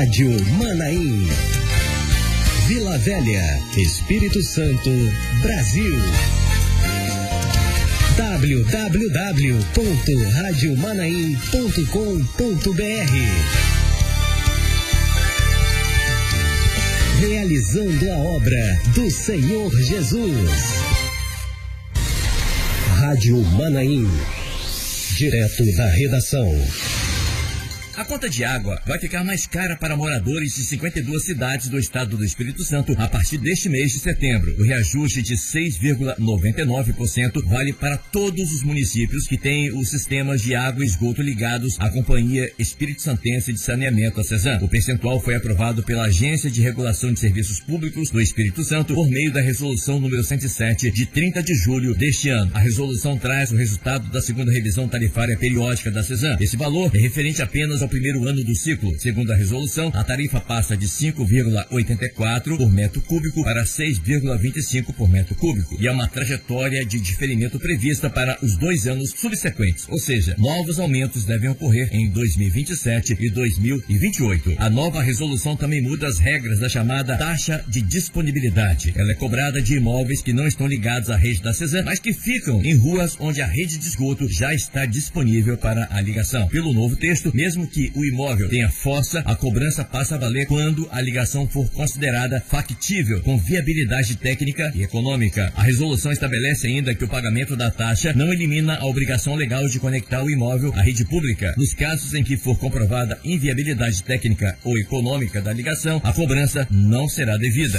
Rádio Manaim. Vila Velha, Espírito Santo, Brasil. www.radiomanaim.com.br. Realizando a obra do Senhor Jesus. Rádio Manaim. Direto da redação. A conta de água vai ficar mais cara para moradores de 52 cidades do estado do Espírito Santo a partir deste mês de setembro. O reajuste de 6,99% vale para todos os municípios que têm os sistemas de água e esgoto ligados à Companhia Espírito Santense de Saneamento, a CESAM. O percentual foi aprovado pela Agência de Regulação de Serviços Públicos do Espírito Santo por meio da resolução número 107 de 30 de julho deste ano. A resolução traz o resultado da segunda revisão tarifária periódica da CESAM. Esse valor é referente apenas ao primeiro ano do ciclo. Segundo a resolução, a tarifa passa de 5,84 por metro cúbico para 6,25 por metro cúbico e há uma trajetória de diferimento prevista para os 2 anos subsequentes, ou seja, novos aumentos devem ocorrer em 2027 e 2028. A nova resolução também muda as regras da chamada taxa de disponibilidade. Ela é cobrada de imóveis que não estão ligados à rede da CESAM, mas que ficam em ruas onde a rede de esgoto já está disponível para a ligação. Pelo novo texto, mesmo que o imóvel tenha fossa, a cobrança passa a valer quando a ligação for considerada factível, com viabilidade técnica e econômica. A resolução estabelece ainda que o pagamento da taxa não elimina a obrigação legal de conectar o imóvel à rede pública. Nos casos em que for comprovada inviabilidade técnica ou econômica da ligação, a cobrança não será devida.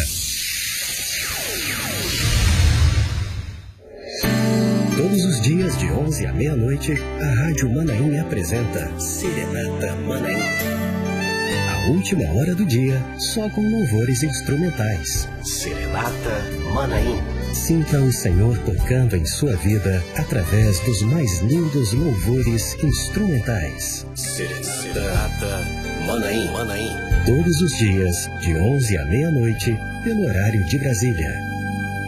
Todos os dias, de 11 à meia-noite, a Rádio Manaim apresenta Serenata Manaim. A última hora do dia, só com louvores instrumentais. Serenata Manaim. Sinta o Senhor tocando em sua vida através dos mais lindos louvores instrumentais. Serenata Manaim. Todos os dias, de 11 à meia-noite, pelo horário de Brasília.